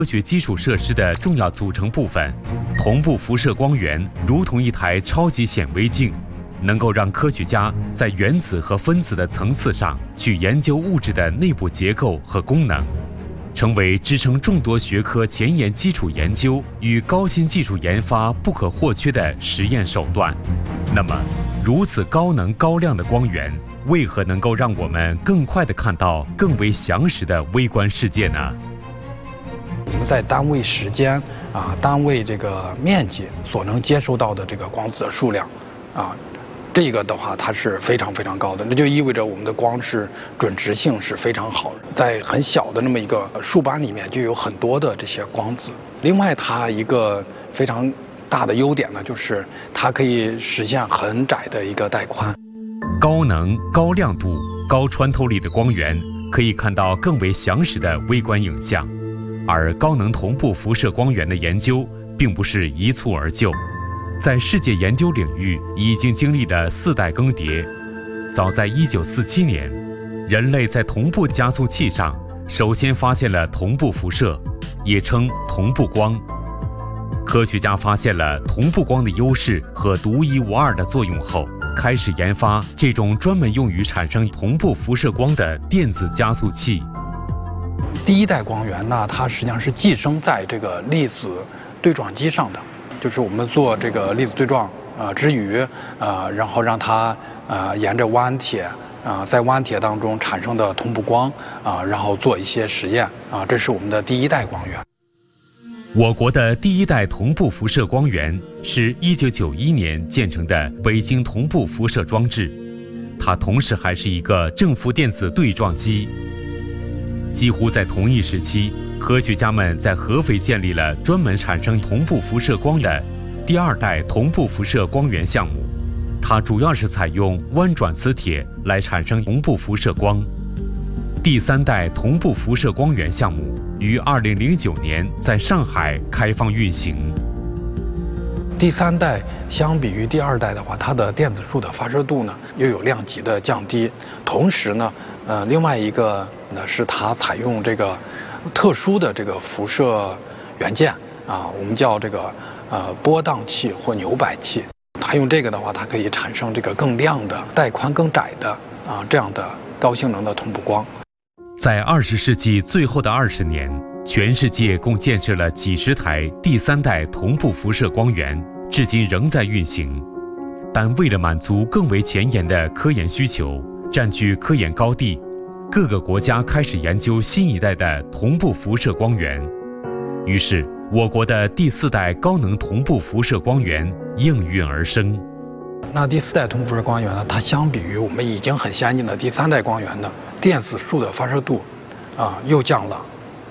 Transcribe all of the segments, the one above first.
科学基础设施的重要组成部分。同步辐射光源如同一台超级显微镜，能够让科学家在原子和分子的层次上去研究物质的内部结构和功能，成为支撑众多学科前沿基础研究与高新技术研发不可或缺的实验手段。那么，如此高能高亮的光源，为何能够让我们更快地看到更为详实的微观世界呢？ 我们在单位时间单位这个面积所能接收到的这个光子的数量这个的话它是非常非常高的，那就意味着我们的光是准直性是非常好的，在很小的那么一个数斑里面就有很多的这些光子。另外它一个非常大的优点呢，就是它可以实现很窄的一个带宽。 高能、高亮度、高穿透力的光源可以看到更为详实的微观影像，而高能同步辐射光源的研究并不是一蹴而就，在世界研究领域已经经历了4代更迭。早在1947年，人类在同步加速器上首先发现了同步辐射，也称同步光。科学家发现了同步光的优势和独一无二的作用后，开始研发这种专门用于产生同步辐射光的电子加速器。 第一代光源呢，它实际上是寄生在这个粒子对撞机上的，就是我们做这个粒子对撞之余然后让它沿着弯铁在弯铁当中产生的同步光然后做一些实验这是我们的第一代光源。 我国的第一代同步辐射光源是1991年建成的北京同步辐射装置，它同时还是一个正负电子对撞机。几乎在同一时期，科学家们在合肥建立了专门产生同步辐射光的第2代同步辐射光源项目，它主要是采用弯转磁铁来产生同步辐射光。第3代同步辐射光源项目于2009年在上海开放运行。 第3代相比于第2代的话，它的电子束的发射度呢又有量级的降低，同时呢另外一个呢是它采用这个特殊的这个辐射元件我们叫这个波荡器或扭摆器。它用这个的话，它可以产生这个更亮的、带宽更窄的这样的高性能的同步光。 在20世纪最后的20年，全世界共建设了几十台第3代同步辐射光源，至今仍在运行。但为了满足更为前沿的科研需求，占据科研高地，各个国家开始研究新一代的同步辐射光源。于是，我国的第4代高能同步辐射光源应运而生。 那第4代同步辐射光源呢，它相比于我们已经很先进的第3代光源呢，电子束的发射度又降了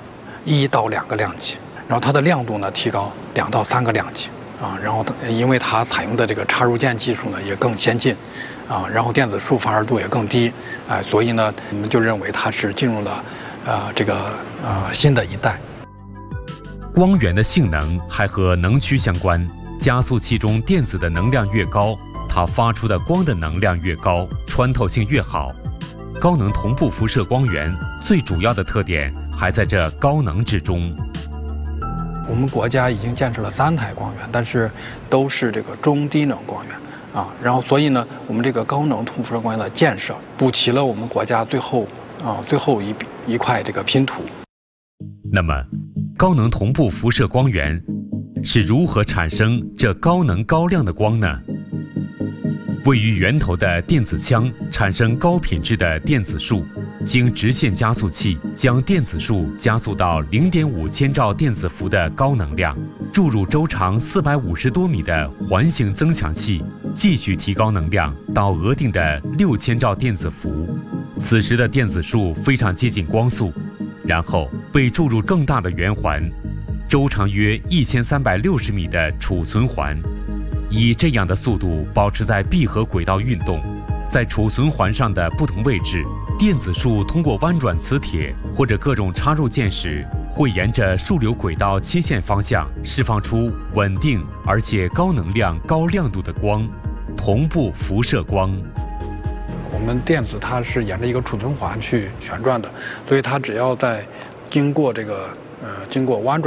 1到2个量级，然后它的亮度呢提高2到3个量级然后因为它采用的这个插入件技术呢也更先进然后电子束发射度也更低所以呢我们就认为它是进入了这个新的一代。 光源的性能还和能区相关，加速器中电子的能量越高，它发出的光的能量越高，穿透性越好。高能同步辐射光源最主要的特点还在这高能之中。 我们国家已经建设了3台光源，但是都是这个中低能光源然后所以呢，我们这个高能同步辐射光源的建设补齐了我们国家最后一块这个拼图。 那么，高能同步辐射光源是如何产生这高能高亮的光呢？位于源头的电子腔产生高品质的电子束，经直线加速器将电子束加速到0.5千兆电子伏的高能量，注入周长450多米的环形增强器，继续提高能量到额定的6000兆电子伏。此时的电子束非常接近光速，然后被注入更大的圆环，周长约1360米的储存环，以这样的速度保持在闭合轨道运动。在储存环上的不同位置，电子束通过弯转磁铁或者各种插入件时，会沿着束流轨道切线方向释放出稳定而且高能量、高亮度的光，同步辐射光。 我们电子它是沿着一个储存环去旋转的，所以它只要在经过弯转